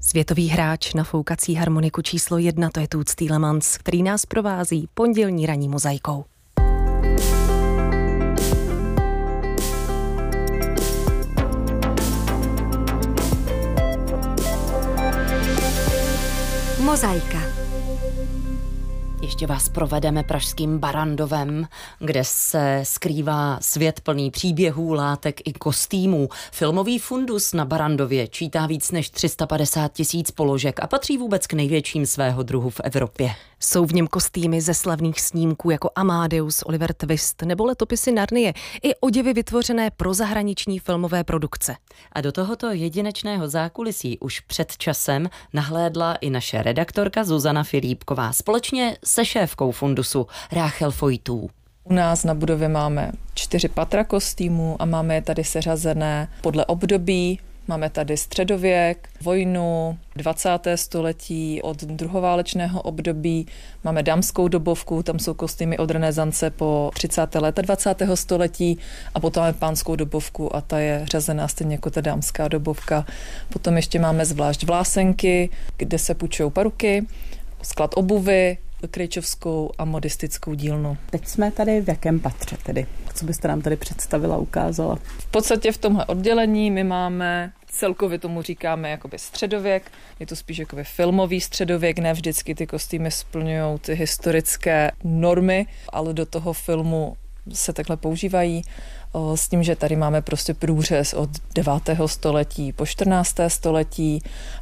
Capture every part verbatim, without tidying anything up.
Světový hráč na foukací harmoniku číslo jedna, to je Toots Thielemans, který nás provází pondělní ranní mozaikou. Mozaika. Ještě vás provedeme pražským Barrandovem, kde se skrývá svět plný příběhů, látek i kostýmů. Filmový fundus na Barrandově čítá víc než tři sta padesát tisíc položek a patří vůbec k největším svého druhu v Evropě. Jsou v něm kostýmy ze slavných snímků jako Amadeus, Oliver Twist nebo Letopisy Narnie, i oděvy vytvořené pro zahraniční filmové produkce. A do tohoto jedinečného zákulisí už před časem nahlédla i naše redaktorka Zuzana Filipková společně se šéfkou fundusu Ráchel Fojtů. U nás na budově máme čtyři patra kostýmů a máme je tady seřazené podle období. Máme tady středověk, vojnu, dvacáté století od druhoválečného období. Máme dámskou dobovku, tam jsou kostýmy od renesance po třicátá léta dvacátého století a potom máme pánskou dobovku a ta je řazená stejně jako ta dámská dobovka. Potom ještě máme zvlášť vlásenky, kde se půjčují paruky, sklad obuvy, krejčovskou a modistickou dílnu. Teď jsme tady v jakém patře tedy? Co byste nám tady představila, ukázala? V podstatě v tomhle oddělení my máme, celkově tomu říkáme jakoby středověk, je to spíš jakoby filmový středověk, ne vždycky ty kostýmy splňují ty historické normy, ale do toho filmu se takhle používají. S tím, že tady máme prostě průřez od devátého století po čtrnácté století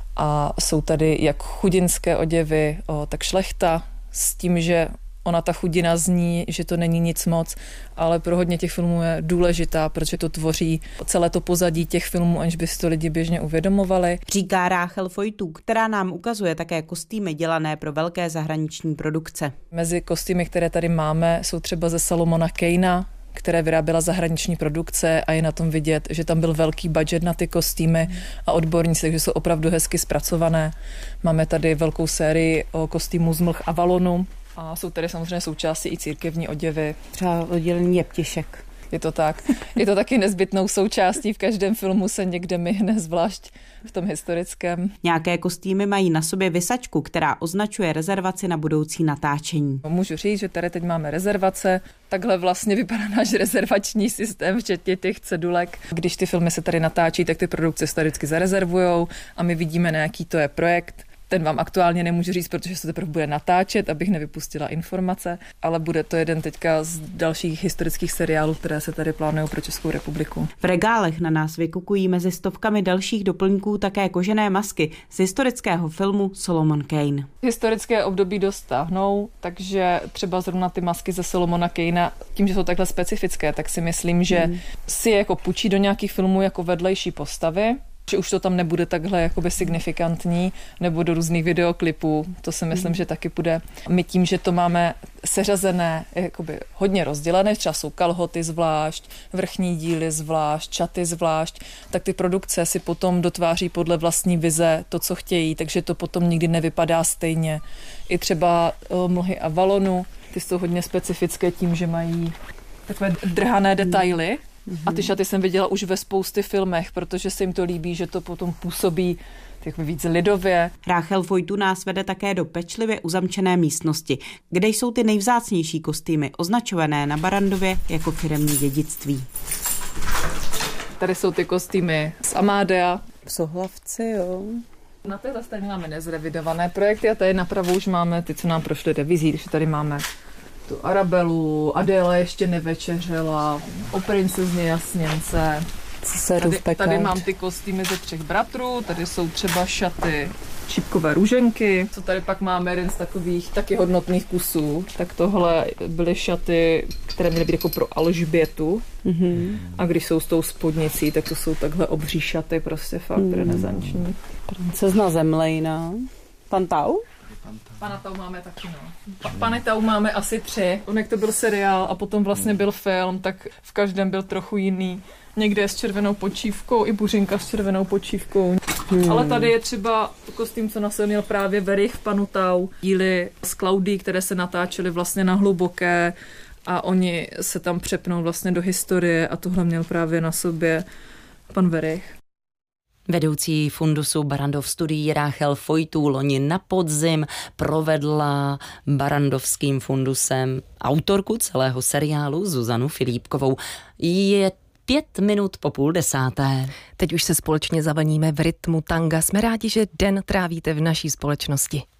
a jsou tady jak chudinské oděvy, tak šlechta, s tím, že ona ta chudina zní, že to není nic moc, ale pro hodně těch filmů je důležitá, protože to tvoří celé to pozadí těch filmů, aniž by si to lidi běžně uvědomovali. Říká Ráchel Fojtů, která nám ukazuje také kostýmy dělané pro velké zahraniční produkce. Mezi kostýmy, které tady máme, jsou třeba ze Salomona Kaina, které vyráběla zahraniční produkce a je na tom vidět, že tam byl velký budget na ty kostýmy a odborníci, takže jsou opravdu hezky zpracované. Máme tady velkou sérii o kostýmů z mlh Avalonu a jsou tady samozřejmě součástí i církevní oděvy. Třeba oddělení jeptišek. Je to tak. Je to taky nezbytnou součástí, v každém filmu se někde myhne, zvlášť v tom historickém. Nějaké kostýmy mají na sobě visačku, která označuje rezervaci na budoucí natáčení. Můžu říct, že tady teď máme rezervace. Takhle vlastně vypadá náš rezervační systém, včetně těch cedulek. Když ty filmy se tady natáčí, tak ty produkce se tady vždycky zarezervujou a my vidíme, na jaký to je projekt. Ten vám aktuálně nemůžu říct, protože se teprve bude natáčet, abych nevypustila informace, ale bude to jeden teďka z dalších historických seriálů, které se tady plánují pro Českou republiku. V regálech na nás vykukují mezi stovkami dalších doplňků také kožené masky z historického filmu Solomon Kane. Historické období dost táhnou, takže třeba zrovna ty masky ze Solomona Kaina, tím, že jsou takhle specifické, tak si myslím, že hmm. si je jako půjčí do nějakých filmů jako vedlejší postavy, že už to tam nebude takhle jakoby signifikantní, nebo do různých videoklipů, to si myslím, mm. že taky bude. My tím, že to máme seřazené, jakoby hodně rozdělené, třeba jsou kalhoty zvlášť, vrchní díly zvlášť, čaty zvlášť, tak ty produkce si potom dotváří podle vlastní vize to, co chtějí, takže to potom nikdy nevypadá stejně. I třeba o, mlhy Avalonu, ty jsou hodně specifické tím, že mají takové drhané detaily, a ty šaty jsem viděla už ve spousty filmech, protože se jim to líbí, že to potom působí tak víc lidově. Ráchel Fojtů nás vede také do pečlivě uzamčené místnosti, kde jsou ty nejvzácnější kostýmy označované na Barrandově jako firemní dědictví. Tady jsou ty kostýmy z Amadea. Psohlavci, jo. Na téhle straně máme nezrevidované projekty a tady napravo už máme ty, co nám prošly revizí, takže tady máme tu Arabelu, Adéla ještě nevečeřela, o princezně Jasněnce. Tady, tady mám ty kostýmy ze třech bratrů, tady jsou třeba šaty šípkové růženky. Co tady pak máme jeden z takových taky hodnotných kusů, tak tohle byly šaty, které měly být jako pro Alžbětu. Mm-hmm. A když jsou s tou spodnicí, tak to jsou takhle obří šaty, prostě fakt mm. renesanční. Princezna Zemlejna. Pantau? Pana Tau máme taky, no. Pa, Pane Tau máme asi tři. On jak to byl seriál a potom vlastně byl film, tak v každém byl trochu jiný. Někde je s červenou počívkou, i Buřinka s červenou počívkou. Hmm. Ale tady je třeba kostým, co nasilnil právě Verich v Panu Tau. Díly z Klaudii, které se natáčely vlastně na Hluboké a oni se tam přepnou vlastně do historie a tohle měl právě na sobě pan Verich. Vedoucí fundusu Barrandov studií Ráchel Fojtů loni na podzim provedla barrandovským fundusem autorku celého seriálu Zuzanu Filipkovou. Je pět minut po půl desáté. Teď už se společně zavlníme v rytmu tanga. Jsme rádi, že den trávíte v naší společnosti.